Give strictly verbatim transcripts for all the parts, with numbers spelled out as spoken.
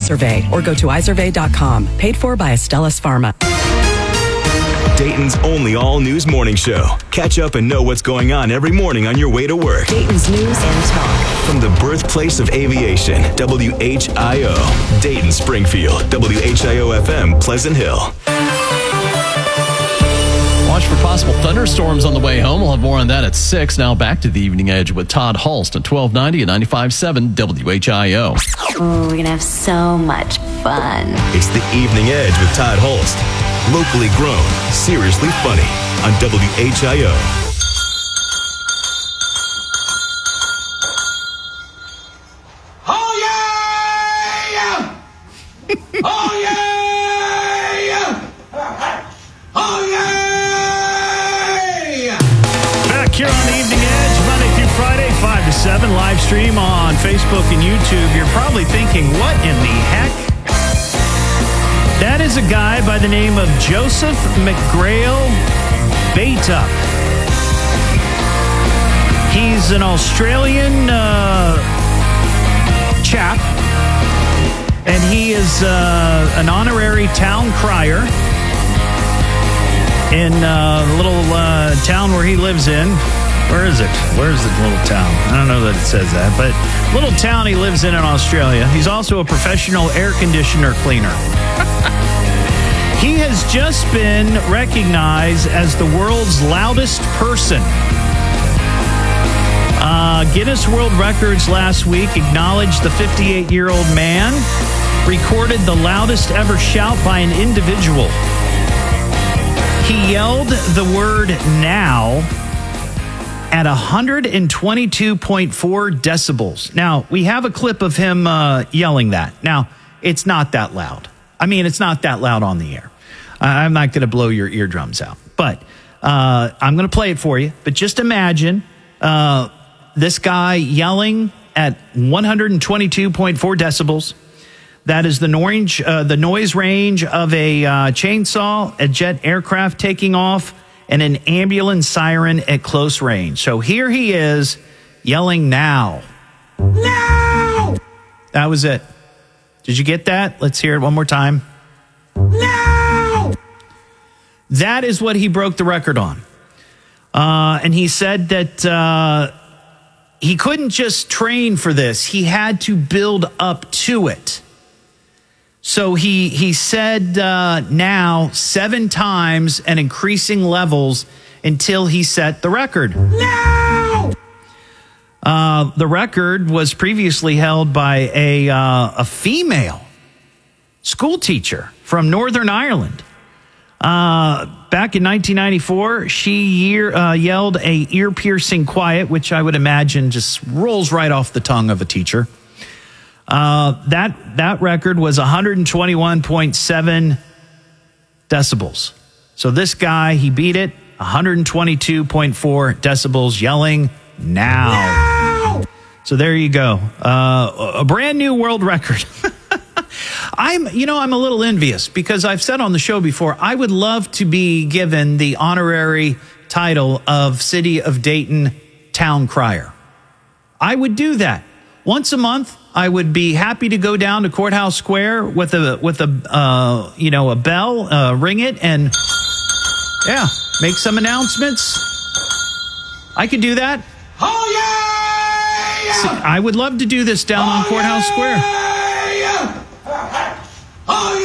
Izervay or go to izervay dot com. Paid for by Astellas Pharma. Dayton's only all-news morning show. Catch up and know what's going on every morning on your way to work. Dayton's news and talk. From the birthplace of aviation, W H I O. Dayton, Springfield, W H I O F M, Pleasant Hill. Watch for possible thunderstorms on the way home. We'll have more on that at six. Now back to the Evening Edge with Todd Hulst at twelve ninety and ninety-five point seven W H I O. Oh, we're going to have so much fun. It's the Evening Edge with Todd Hulst. Locally grown, seriously funny on W H I O. Oh, yeah! Oh, yeah! Oh, yeah! Back here on the Evening Edge, Monday through Friday, five to seven, live stream on Facebook and YouTube. You're probably thinking, what in the heck? That is a guy by the name of Joseph McGrail Batup. He's an Australian uh, chap, and he is uh, an honorary town crier in uh, the little uh, town where he lives in. Where is it? Where is the little town? I don't know that it says that, but little town he lives in in Australia. He's also a professional air conditioner cleaner. He has just been recognized as the world's loudest person. Uh, Guinness World Records last week acknowledged the fifty-eight-year-old man recorded the loudest ever shout by an individual. He yelled the word now at one hundred twenty-two point four decibels. Now, we have a clip of him uh, yelling that. Now, it's not that loud. I mean, it's not that loud on the air. Uh, I'm not going to blow your eardrums out, but uh, I'm going to play it for you. But just imagine uh, this guy yelling at one hundred twenty-two point four decibels. That is the noise, uh, the noise range of a uh, chainsaw, a jet aircraft taking off, and an ambulance siren at close range. So here he is yelling now. Now! That was it. Did you get that? Let's hear it one more time. Now! That is what he broke the record on. Uh, and he said that uh, he couldn't just train for this. He had to build up to it. So he he said uh, now seven times and increasing levels until he set the record. Now! Uh, the record was previously held by a uh, a female school teacher from Northern Ireland. Uh, back in nineteen ninety-four, she year, uh, yelled a ear-piercing quiet, which I would imagine just rolls right off the tongue of a teacher. Uh, that that record was one hundred twenty-one point seven decibels. So this guy, he beat it, one hundred twenty-two point four decibels, yelling now. now! So there you go. Uh, a brand new world record. I'm, you know, I'm a little envious because I've said on the show before, I would love to be given the honorary title of City of Dayton Town Crier. I would do that. Once a month, I would be happy to go down to Courthouse Square with a, with a, uh, you know, a bell, uh, ring it and, yeah, make some announcements. I could do that. Oh, yeah! See, I would love to do this down oh, on Courthouse yeah! Square. Oh,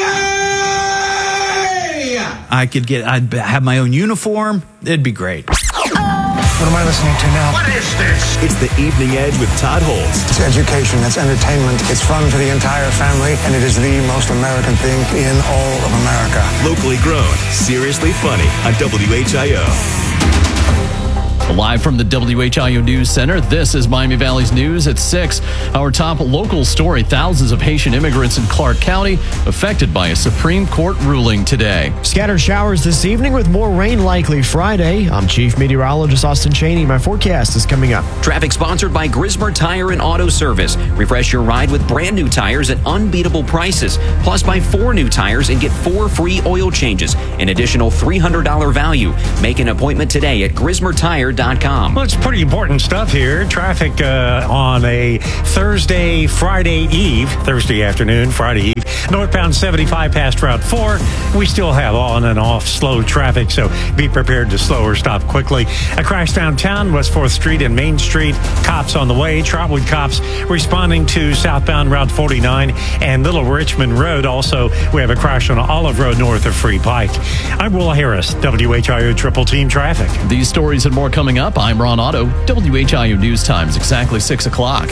yeah! I could get, I'd have my own uniform. It'd be great. What am I listening to now? What is this? It's the Evening Edge with Todd Hulst. It's education, it's entertainment, it's fun for the entire family, and it is the most American thing in all of America. Locally grown, seriously funny on W H I O. Live from the W H I O News Center, this is Miami Valley's News at six. Our top local story, thousands of Haitian immigrants in Clark County affected by a Supreme Court ruling today. Scattered showers this evening with more rain likely Friday. I'm Chief Meteorologist Austin Cheney. My forecast is coming up. Traffic sponsored by Grismer Tire and Auto Service. Refresh your ride with brand new tires at unbeatable prices. Plus, buy four new tires and get four free oil changes. An additional three hundred dollars value. Make an appointment today at grismer tire dot com. Well, it's pretty important stuff here. Traffic uh, on a Thursday, Friday Eve, Thursday afternoon, Friday Eve. Northbound seventy-five past Route four. We still have on and off slow traffic, so be prepared to slow or stop quickly. A crash downtown, West fourth Street and Main Street. Cops on the way. Trotwood cops responding to southbound Route forty-nine and Little Richmond Road. Also, we have a crash on Olive Road north of Free Pike. I'm Will Harris, W H I O Triple Team Traffic. These stories and more coming up. I'm Ron Otto. W H I O News Times, exactly six o'clock.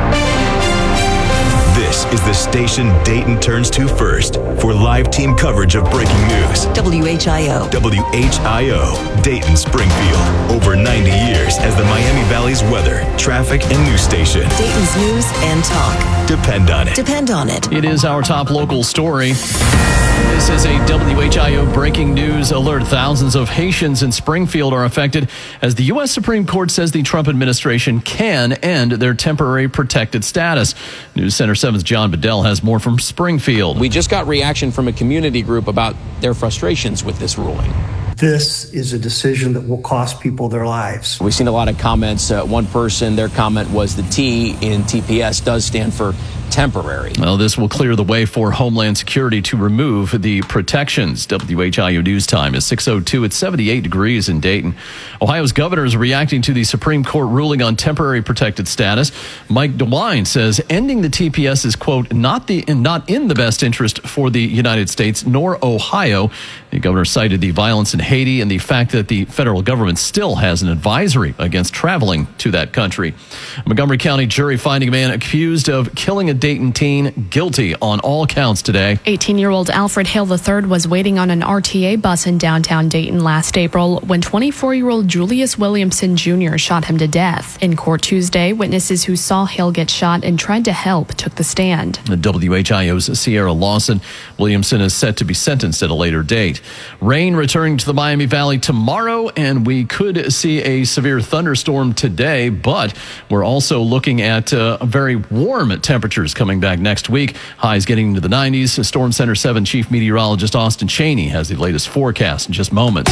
This is the station Dayton turns to first for live team coverage of breaking news. W H I O. W H I O, Dayton Springfield. Over ninety years as the Miami Valley's weather, traffic, and news station. Dayton's news and talk. Depend on it. Depend on it. It is our top local story. This is a W H I O breaking news alert. Thousands of Haitians in Springfield are affected as the U S Supreme Court says the Trump administration can end their temporary protected status. News Center seven's John Bedell has more from Springfield. We just got reaction from a community group about their frustrations with this ruling. This is a decision that will cost people their lives. We've seen a lot of comments. Uh, one person, their comment was the T in T P S does stand for temporary. Well, this will clear the way for Homeland Security to remove the protections. W H I O News Time is six oh two. It's seventy-eight degrees in Dayton. Ohio's governor is reacting to the Supreme Court ruling on temporary protected status. Mike DeWine says ending the T P S is, quote, not the not in the best interest for the United States nor Ohio. The governor cited the violence in Haiti and the fact that the federal government still has an advisory against traveling to that country. Montgomery County jury finding a man accused of killing a Dayton teen guilty on all counts today. eighteen-year-old Alfred Hale the third was waiting on an R T A bus in downtown Dayton last April when twenty-four-year-old Julius Williamson Junior shot him to death. In court Tuesday, witnesses who saw Hale get shot and tried to help took the stand. The W H I O's Sierra Lawson. Williamson is set to be sentenced at a later date. Rain returning to the Miami Valley tomorrow, and we could see a severe thunderstorm today, but we're also looking at uh, very warm temperatures coming back next week. Highs getting into the nineties. Storm Center seven Chief Meteorologist Austin Cheney has the latest forecast in just moments.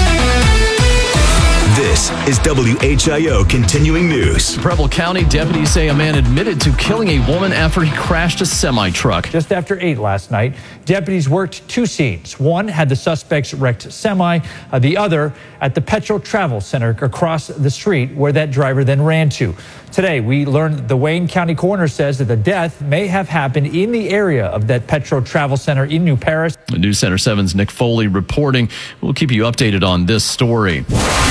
This is W H I O Continuing News. Preble County deputies say a man admitted to killing a woman after he crashed a semi-truck. Just after eight last night, deputies worked two scenes. One had the suspect's wrecked semi, uh, the other at the Petro Travel Center across the street where that driver then ran to. Today, we learned the Wayne County coroner says that the death may have happened in the area of that Petro Travel Center in New Paris. The News Center seven's Nick Foley reporting. We'll keep you updated on this story.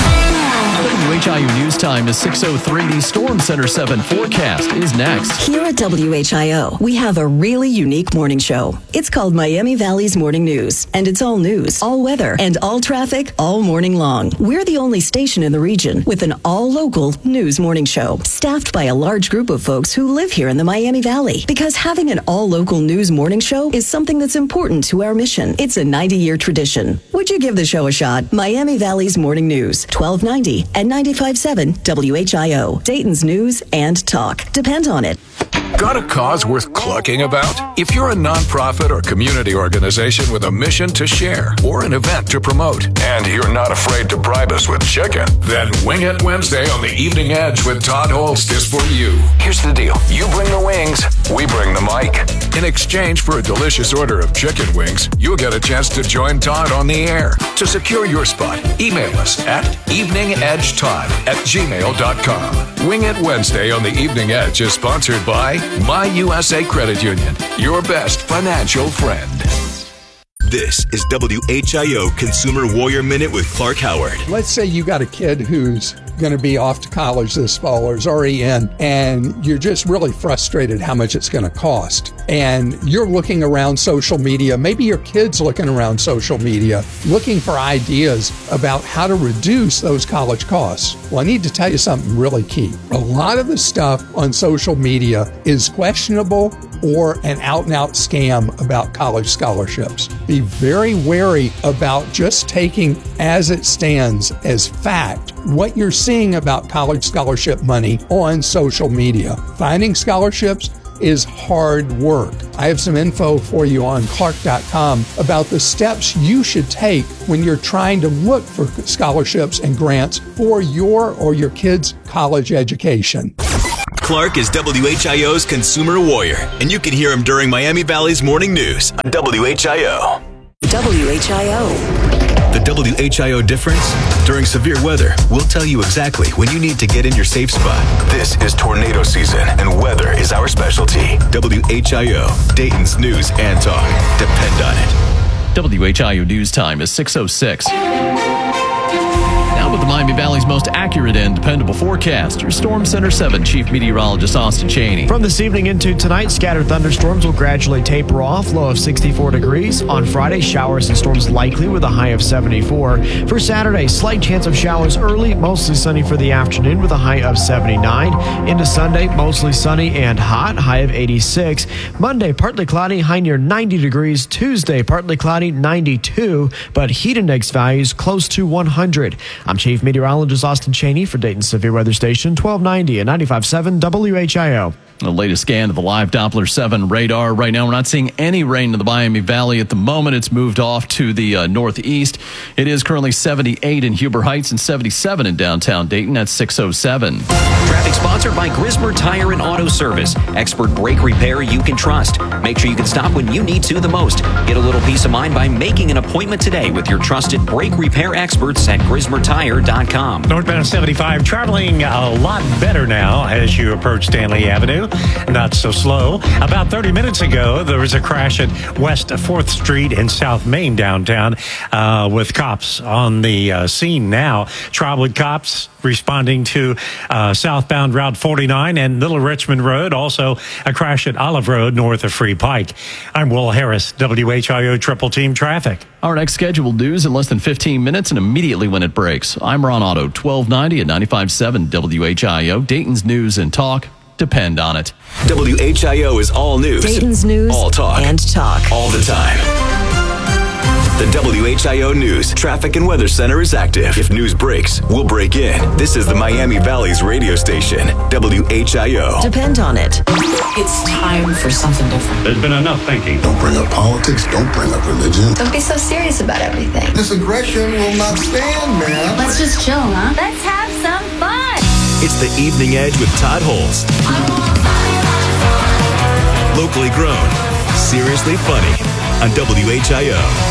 W H I U News Time is six oh three. The Storm Center seven forecast is next. Here at W H I O, we have a really unique morning show. It's called Miami Valley's Morning News, and it's all news, all weather, and all traffic all morning long. We're the only station in the region with an all-local news morning show, staffed by a large group of folks who live here in the Miami Valley. Because having an all-local news morning show is something that's important to our mission. It's a ninety-year tradition. Would you give the show a shot? Miami Valley's Morning News, twelve ninety and ninety-five point seven W H I O, Dayton's news and talk. Depend on it. Got a cause worth clucking about? If you're a nonprofit or community organization with a mission to share or an event to promote, and you're not afraid to bribe us with chicken, then Wing It Wednesday on the Evening Edge with Todd Holst is for you. Here's the deal. You bring the wings, we bring the mic. In exchange for a delicious order of chicken wings, you'll get a chance to join Todd on the air. To secure your spot, email us at eveningedgetodd at gmail dot com. Wing It Wednesday on the Evening Edge is sponsored by My U S A Credit Union, your best financial friend. This is W H I O Consumer Warrior Minute with Clark Howard. Let's say you got a kid who's going to be off to college this fall or is already in, and you're just really frustrated how much it's going to cost. And you're looking around social media, maybe your kid's looking around social media, looking for ideas about how to reduce those college costs. Well, I need to tell you something really key. A lot of the stuff on social media is questionable or an out-and-out scam about college scholarships. Be very wary about just taking as it stands as fact what you're seeing about college scholarship money on social media. Finding scholarships is hard work. I have some info for you on Clark dot com about the steps you should take when you're trying to look for scholarships and grants for your or your kids' college education. Clark is W H I O's consumer warrior, and you can hear him during Miami Valley's morning news on W H I O. W H I O. The W H I O difference? During severe weather, we'll tell you exactly when you need to get in your safe spot. This is tornado season, and weather is our specialty. W H I O, Dayton's news and talk. Depend on it. W H I O news time is six oh six. Now with the Miami Valley's most accurate and dependable forecast, your Storm Center seven Chief Meteorologist Austin Cheney. From this evening into tonight, scattered thunderstorms will gradually taper off, low of sixty-four degrees. On Friday, showers and storms likely with a high of seventy-four. For Saturday, slight chance of showers early, mostly sunny for the afternoon with a high of seventy-nine. Into Sunday, mostly sunny and hot, high of eighty-six. Monday, partly cloudy, high near ninety degrees. Tuesday, partly cloudy, ninety-two, but heat index values close to one hundred. I'm Chief Meteorologist Austin Cheney for Dayton Severe Weather Station twelve ninety and ninety-five point seven W H I O. The latest scan of the live Doppler seven radar. Right now, we're not seeing any rain in the Miami Valley at the moment. It's moved off to the uh, northeast. It is currently seventy-eight in Huber Heights and seventy-seven in downtown Dayton at six oh seven. Traffic sponsored by Grismer Tire and Auto Service. Expert brake repair you can trust. Make sure you can stop when you need to the most. Get a little peace of mind by making an appointment today with your trusted brake repair experts at Grismer Tire dot com. Northbound seventy-five traveling a lot better now as you approach Stanley Avenue. Not so slow. About thirty minutes ago, there was a crash at West fourth Street in South Main downtown uh, with cops on the uh, scene now. Trotwood cops responding to uh, southbound Route forty-nine and Little Richmond Road. Also, a crash at Olive Road north of Free Pike. I'm Will Harris, W H I O Triple Team Traffic. Our next scheduled news in less than fifteen minutes and immediately when it breaks. I'm Ron Otto, twelve ninety and ninety-five point seven W H I O, Dayton's news and talk. Depend on it. W H I O is all news. Dayton's news all talk. and talk. All the time. The W H I O News Traffic and Weather Center is active. If news breaks, we'll break in. This is the Miami Valley's radio station, W H I O. Depend on it. It's time for something different. There's been enough thinking. Don't bring up politics. Don't bring up religion. Don't be so serious about everything. This aggression will not stand, man. Let's just chill, huh? Let's have some fun. It's the Evening Edge with Todd Holst. Locally grown, seriously funny on W H I O.